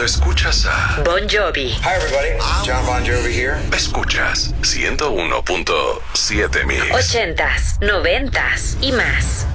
escuchas a Bon Jovi. Hi everybody, John Bon Jovi here. Escuchas 101.7 Mix. 80s, 90s y más.